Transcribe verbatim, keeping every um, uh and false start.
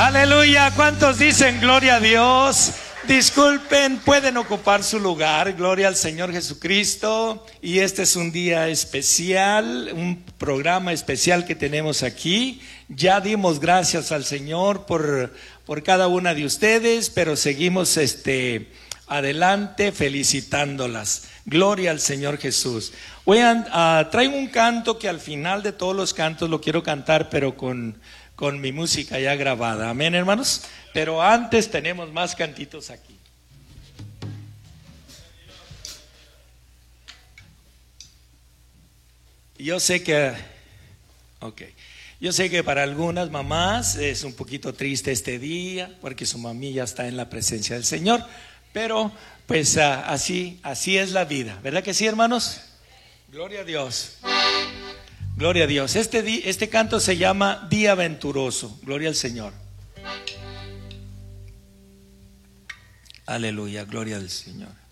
Aleluya, ¿cuántos dicen gloria a Dios? Disculpen, pueden ocupar su lugar, gloria al Señor Jesucristo. Y este es un día especial, un programa especial que tenemos aquí. Ya dimos gracias al Señor por, por cada una de ustedes, pero seguimos este, adelante felicitándolas. Gloria al Señor Jesús. Voy a, uh, traigo un canto que al final de todos los cantos lo quiero cantar, pero con... con mi música ya grabada, amén, hermanos. Pero antes tenemos más cantitos aquí. Yo sé que, ok, yo sé que para algunas mamás es un poquito triste este día, porque su mami ya está en la presencia del Señor, pero pues uh, así, así es la vida, ¿verdad que sí, hermanos? Gloria a Dios. Gloria a Dios. Este, este canto se llama Día Venturoso. Gloria al Señor. Aleluya, gloria al Señor.